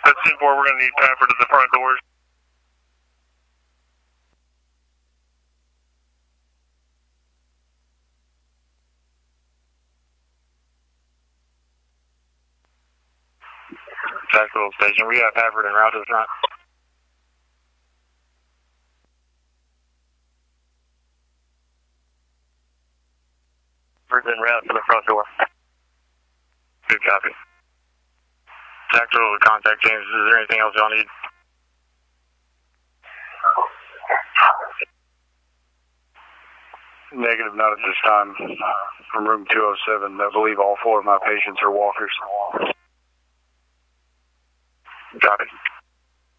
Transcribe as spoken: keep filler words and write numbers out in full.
That's ten four, we're going to need Pafford at the front doors. Jacksonville Station, we got Pafford en route to the front. Pafford's en route to the front door. Good copy. Jacksonville to contact James, is there anything else y'all need? Negative, not at this time. From room two oh seven, I believe all four of my patients are walkers. Got it.